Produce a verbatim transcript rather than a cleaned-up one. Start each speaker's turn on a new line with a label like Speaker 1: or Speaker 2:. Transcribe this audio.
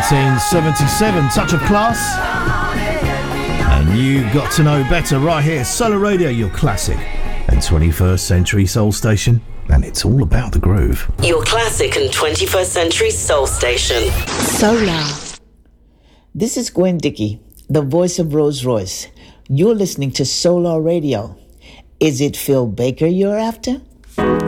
Speaker 1: nineteen seventy-seven, Touch of Class. And You Got to Know Better right here. Solar Radio, your classic and twenty-first century soul station. And it's all about the groove.
Speaker 2: Your classic and twenty-first century soul station.
Speaker 3: Solar. This is Gwen Dickey, the voice of Rolls Royce. You're listening to Solar Radio. Is it Phil Baker you're after?